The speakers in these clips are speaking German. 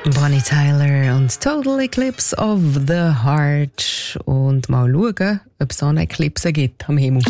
Bonnie Tyler und Total Eclipse of the Heart. Und mal schauen, ob es eine Eclipse gibt am Himmel.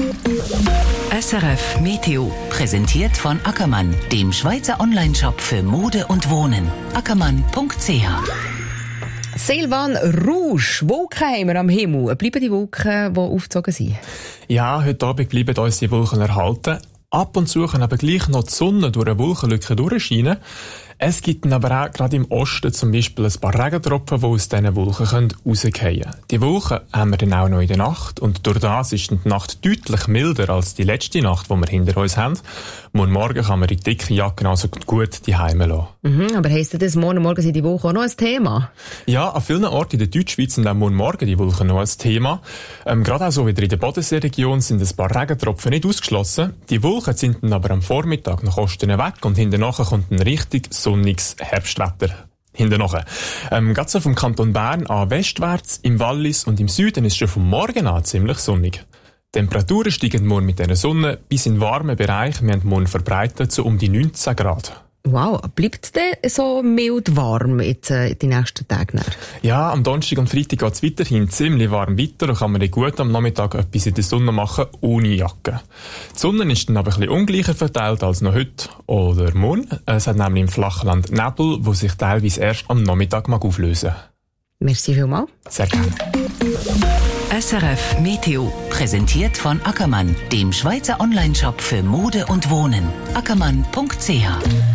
SRF Meteo, präsentiert von Ackermann, dem Schweizer Onlineshop für Mode und Wohnen. ackermann.ch. Silvan Rouge, Wolken haben wir am Himmel. Bleiben die Wolken, die aufgezogen sind? Ja, heute Abend bleiben uns die Wolken erhalten. Ab und zu kann aber gleich noch die Sonne durch eine Wolkenlücke durchscheinen. Es gibt aber auch gerade im Osten zum Beispiel ein paar Regentropfen, die aus diesen Wolken rausfallen können. Die Wolken haben wir dann auch noch in der Nacht und durch das ist die Nacht deutlich milder als die letzte Nacht, die wir hinter uns haben. Morgen kann man die dicke Jacke also gut die Heime lassen. Aber heisst das, morgen sind die Wolken auch noch ein Thema? Ja, an vielen Orten in der Deutschschweiz sind auch morgen die Wolken noch ein Thema. Gerade auch so wieder in der Bodenseeregion sind ein paar Regentropfen nicht ausgeschlossen. Die Wolken sind dann aber am Vormittag nach Osten weg und hinterher kommt ein richtig sonniges Herbstwetter. Hinterher. Gerade so vom Kanton Bern an westwärts, im Wallis und im Süden ist schon vom Morgen an ziemlich sonnig. Die Temperaturen steigen morgen mit der Sonne bis in den warmen Bereich. Wir haben morgen verbreitet so um die 19 Grad. Wow, bleibt es denn so mild warm jetzt, die nächsten Tage? Ja, am Donnerstag und Freitag geht es weiterhin ziemlich warm weiter. Da kann man gut am Nachmittag etwas in der Sonne machen, ohne Jacke. Die Sonne ist dann aber ein bisschen ungleicher verteilt als noch heute oder morgen. Es hat nämlich im Flachland Nebel, wo sich teilweise erst am Nachmittag auflösen mag. Merci vielmals. Sehr gerne. SRF Meteo, präsentiert von Ackermann, dem Schweizer Onlineshop für Mode und Wohnen. ackermann.ch.